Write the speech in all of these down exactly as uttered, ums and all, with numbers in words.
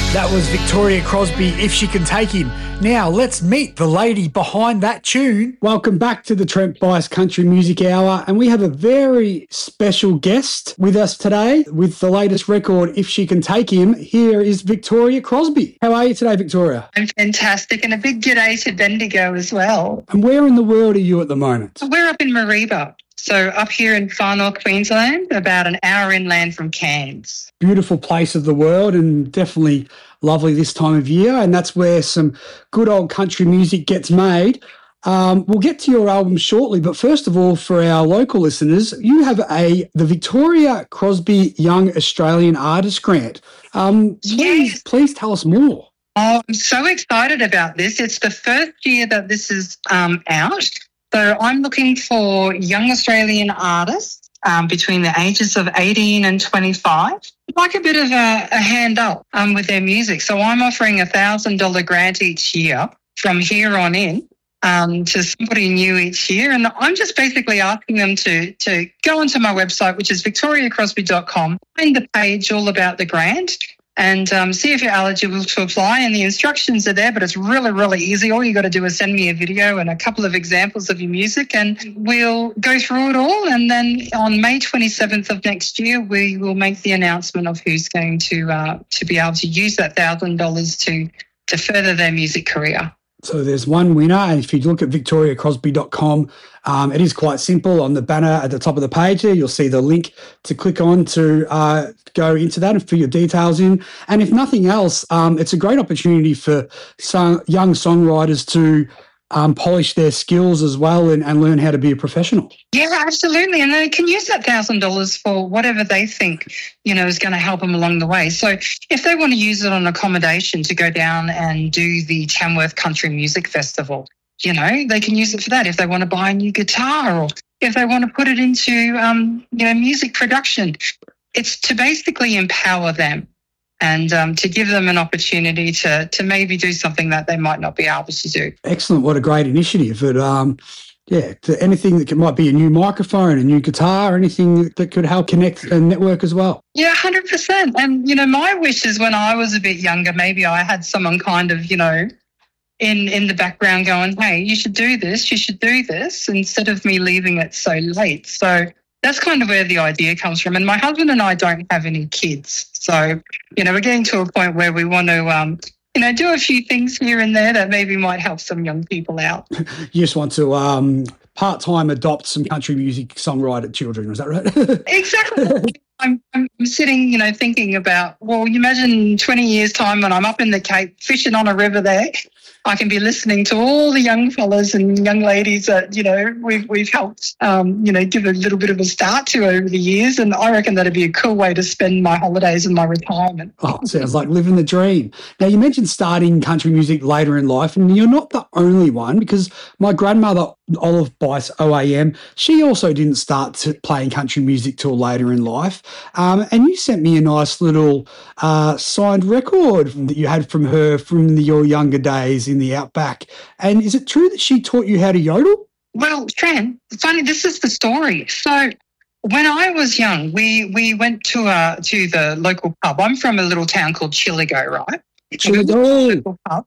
That was Victoria Crosby, If She Can Take Him. Now, let's meet the lady behind that tune. Welcome back to the Trent Bice Country Music Hour, and we have a very special guest with us today with the latest record, If She Can Take Him. Here is Victoria Crosby. How are you today, Victoria? I'm fantastic, and a big g'day to Bendigo as well. And where in the world are you at the moment? We're up in Mareeba. So up here in far north Queensland, about an hour inland from Cairns. Beautiful place of the world and definitely lovely this time of year, and that's where some good old country music gets made. Um, we'll get to your album shortly, but first of all, for our local listeners, you have a the Victoria Crosby Young Australian Artist Grant. Um, please, yes. please tell us more. Oh, I'm so excited about this. It's the first year that this is um, out. So I'm looking for young Australian artists um, between the ages of eighteen and twenty-five, like a bit of a, a hand up um, with their music. So I'm offering a one thousand dollars grant each year from here on in um, to somebody new each year. And I'm just basically asking them to, to go onto my website, which is victoria crosby dot com, find the page all about the grant, and um, see if you're eligible to apply. And the instructions are there, but it's really, really easy. All you got to do is send me a video and a couple of examples of your music, and we'll go through it all. And then on May twenty-seventh of next year, we will make the announcement of who's going to uh, to be able to use that one thousand dollars to to further their music career. So there's one winner, and if you look at victoria crosby dot com, um, it is quite simple. On the banner at the top of the page there, you'll see the link to click on to uh, go into that and fill your details in. And if nothing else, um, it's a great opportunity for song, young songwriters to um, polish their skills as well and, and learn how to be a professional. Yeah, absolutely. And they can use that one thousand dollars for whatever they think, you know, is going to help them along the way. So if they want to use it on accommodation to go down and do the Tamworth Country Music Festival, you know, they can use it for that. If they want to buy a new guitar, or if they want to put it into, um, you know, music production, it's to basically empower them and um, to give them an opportunity to to maybe do something that they might not be able to do. Excellent. What a great initiative. It, um, yeah, to anything that could, might be a new microphone, a new guitar, anything that could help connect and network as well. Yeah, one hundred percent. And, you know, my wish is when I was a bit younger, maybe I had someone kind of, you know, in, in the background going, hey, you should do this, you should do this, instead of me leaving it so late. So that's kind of where the idea comes from. And my husband and I don't have any kids. So, you know, we're getting to a point where we want to, um, you know, do a few things here and there that maybe might help some young people out. You just want to um, part-time adopt some country music songwriter children, is that right? Exactly. I'm, I'm sitting, you know, thinking about, well, you imagine twenty years' time when I'm up in the Cape fishing on a river there, I can be listening to all the young fellas and young ladies that, you know, we've we've helped, um, you know, give a little bit of a start to over the years. And I reckon that'd be a cool way to spend my holidays and my retirement. Oh, sounds like living the dream. Now, you mentioned starting country music later in life, and you're not the only one, because my grandmother, Olive Bice, O A M, she also didn't start to playing country music till later in life. Um, and you sent me a nice little uh, signed record that you had from her from the, your younger days in the outback. And is it true that she taught you how to yodel? Well, Tran, funny, this is the story. So when I was young, we we went to uh, to the local pub. I'm from a little town called Chillago, right? Chillago. Pub.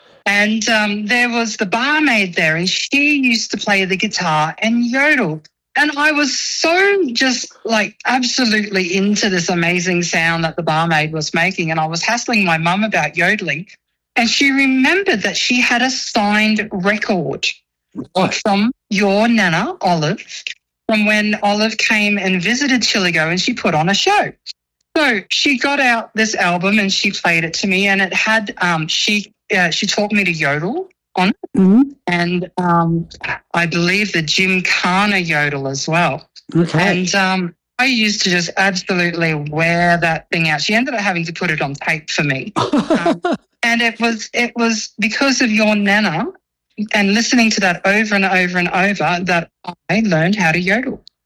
And um, there was the barmaid there, and she used to play the guitar and yodel. And I was so just like absolutely into this amazing sound that the barmaid was making. And I was hassling my mum about yodeling. And she remembered that she had a signed record What? from your Nana, Olive, from when Olive came and visited Chillago, and she put on a show. So she got out this album and she played it to me, and it had, um, she uh, she taught me to yodel on it. Mm-hmm. And um, I believe the Jim Carner yodel as well. Okay. And um, I used to just absolutely wear that thing out. She ended up having to put it on tape for me. um, and it was it was because of your Nana and listening to that over and over and over that I learned how to yodel.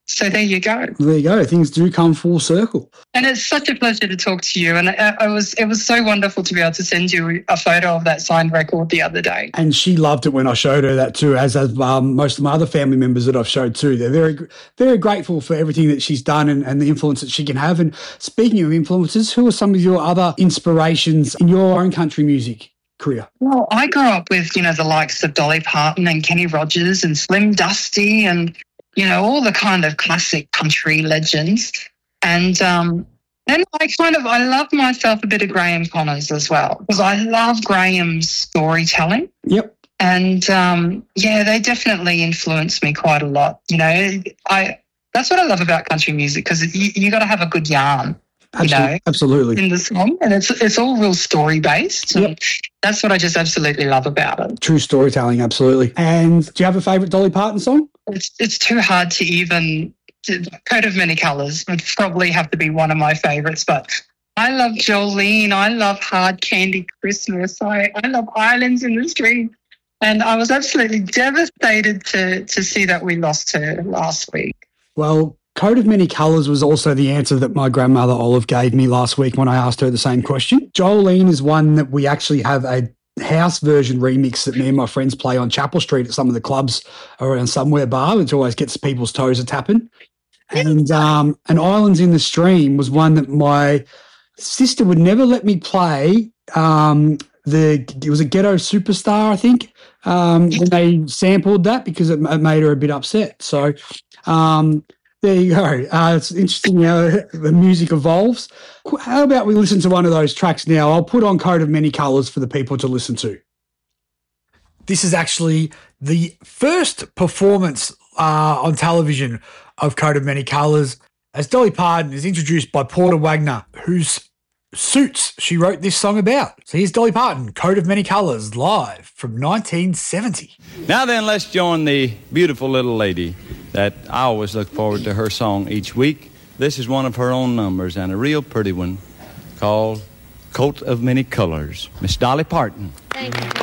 So there you go. There you go. Things do come full circle. And it's such a pleasure to talk to you. And I, I was, it was so wonderful to be able to send you a photo of that signed record the other day. And she loved it when I showed her that too, as have um, most of my other family members that I've showed too. They're very, very grateful for everything that she's done and, and the influence that she can have. And speaking of influences, who are some of your other inspirations in your own country music career? Well, I grew up with, you know, the likes of Dolly Parton and Kenny Rogers and Slim Dusty and, you know, all the kind of classic country legends. And um, then I kind of, I love myself a bit of Graham Connors as well, because I love Graham's storytelling. Yep. And, um, yeah, they definitely influenced me quite a lot. You know, I that's what I love about country music, because you, you got to have a good yarn. Absolutely, you know, absolutely. in the song, and it's it's all real story based. Yep. That's what I just absolutely love about it. True storytelling, absolutely. And do you have a favourite Dolly Parton song? It's it's too hard to even. To, Coat of Many Colours would probably have to be one of my favourites, but I love Jolene. I love Hard Candy Christmas. I, I love Islands in the Stream. And I was absolutely devastated to to see that we lost her last week. Well, Coat of Many Colours was also the answer that my grandmother Olive gave me last week when I asked her the same question. Jolene is one that we actually have a house version remix that me and my friends play on Chapel Street at some of the clubs around Somewhere Bar, which always gets people's toes a tapping. And um, and Islands in the Stream was one that my sister would never let me play. Um, the it was a Ghetto Superstar, I think, um, when they sampled that, because it, it made her a bit upset. So um, there you go. Uh, it's interesting how the music evolves. How about we listen to one of those tracks now? I'll put on Coat of Many Colours for the people to listen to. This is actually the first performance uh, on television of Coat of Many Colours, as Dolly Parton is introduced by Porter Wagner, whose Suits she wrote this song about. So here's Dolly Parton, Coat of Many Colours, live from nineteen seventy. Now then, let's join the beautiful little lady that I always look forward to her song each week. This is one of her own numbers, and a real pretty one, called Coat of Many Colours. Miss Dolly Parton. Thank you.